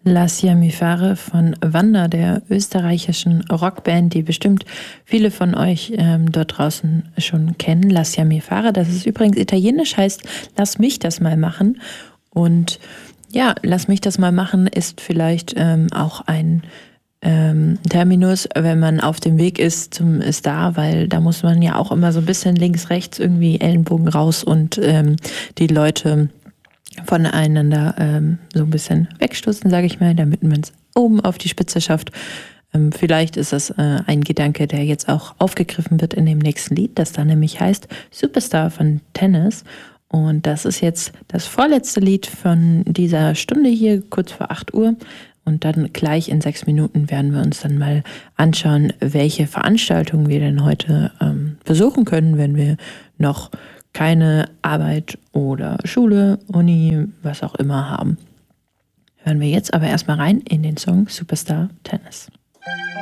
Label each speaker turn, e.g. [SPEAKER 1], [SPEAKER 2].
[SPEAKER 1] Lascia mi fare von Wanda, der österreichischen Rockband, die bestimmt viele von euch dort draußen schon kennen. Lascia mi fare, das ist übrigens italienisch, heißt lass mich das mal machen. Und ja, lass mich das mal machen ist vielleicht auch ein Terminus, wenn man auf dem Weg ist zum Star, weil da muss man ja auch immer so ein bisschen links, rechts irgendwie Ellenbogen raus und die Leute voneinander so ein bisschen wegstoßen, sage ich mal, damit man es oben auf die Spitze schafft. Vielleicht ist das ein Gedanke, der jetzt auch aufgegriffen wird in dem nächsten Lied, das da nämlich heißt Superstar von Tennis. Und das ist jetzt das vorletzte Lied von dieser Stunde hier, kurz vor 8 Uhr. Und dann gleich in 6 Minuten werden wir uns dann mal anschauen, welche Veranstaltungen wir denn heute besuchen können, wenn wir noch keine Arbeit oder Schule, Uni, was auch immer haben. Hören wir jetzt aber erstmal rein in den Song Superstar Tennis.